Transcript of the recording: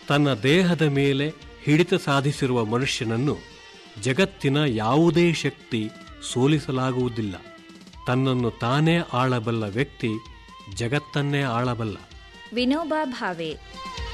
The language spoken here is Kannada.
ತನ್ನ ದೇಹದ ಮೇಲೆ ಹಿಡಿತ ಸಾಧಿಸಿರುವ ಮನುಷ್ಯನನ್ನು ಜಗತ್ತಿನ ಯಾವುದೇ ಶಕ್ತಿ ಸೋಲಿಸಲಾಗುವುದಿಲ್ಲ. ತನ್ನನ್ನು ತಾನೇ ಆಳಬಲ್ಲ ವ್ಯಕ್ತಿ ಜಗತ್ತನ್ನೇ ಆಳಬಲ್ಲ. ವಿನೋಬಾ ಭಾವೆ.